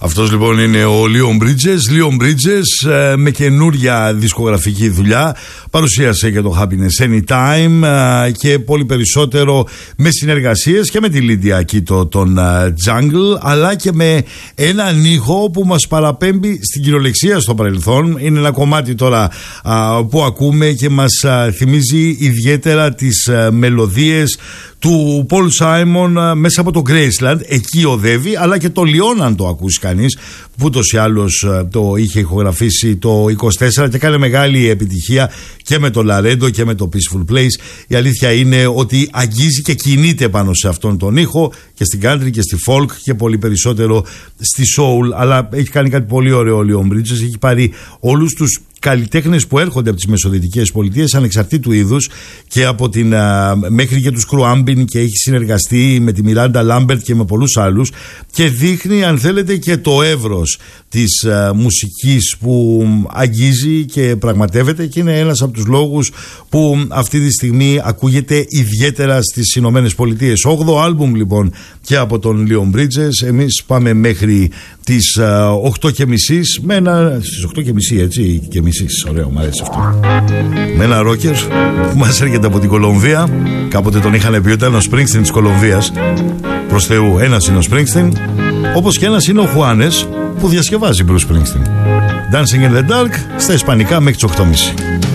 Αυτός λοιπόν είναι ο Leon Bridges με καινούρια δισκογραφική δουλειά. Παρουσίασε και το Happiness Anytime και πολύ περισσότερο με συνεργασίες και με τη Λίντια Κίτο τον Jungle, αλλά και με έναν ήχο που μας παραπέμπει στην κυριολεξία στο παρελθόν. Είναι ένα κομμάτι τώρα που ακούμε και μας θυμίζει ιδιαίτερα τις μελωδίες του Paul Simon μέσα από το Graceland. Εκεί οδεύει, αλλά και το Leon, αν το ακούσει κανείς, που ούτως ή άλλως το είχε ηχογραφήσει το 24 και έκανε μεγάλη επιτυχία και με το Laredo και με το Peaceful Place. Η αλήθεια είναι ότι αγγίζει και κινείται πάνω σε αυτόν τον ήχο και στην country και στη folk και πολύ περισσότερο στη soul, αλλά έχει κάνει κάτι πολύ ωραίο ο Leon Bridges. Έχει πάρει όλους τους καλλιτέχνες που έρχονται από τις μεσοδυτικές πολιτείες ανεξαρτήτου είδους και από την μέχρι και τους Κρουάμπιν, και έχει συνεργαστεί με τη Μιράντα Λάμπερτ και με πολλούς άλλους, και δείχνει, αν θέλετε, και το εύρος της μουσικής που αγγίζει και πραγματεύεται, και είναι ένας από τους λόγους που αυτή τη στιγμή ακούγεται ιδιαίτερα στις Ηνωμένες Πολιτείες. 8ο άλμπουμ λοιπόν και από τον Leon Bridges. Εμείς πάμε μέχρι τις 8:30 με ένα, στις 8:30 έτσι και μισής, ωραίο, μου αρέσει αυτό, με ένα ρόκερ που μας έρχεται από την Κολομβία. Κάποτε τον είχαν πει ότι ήταν ο Springsteen της Κολομβίας. Προς Θεού, ένας είναι ο Springsteen, όπως και ένας είναι ο Χουάνες που διασκευάζει Bruce Springsteen. Dancing in the Dark στα ισπανικά μέχρι τις 8:30.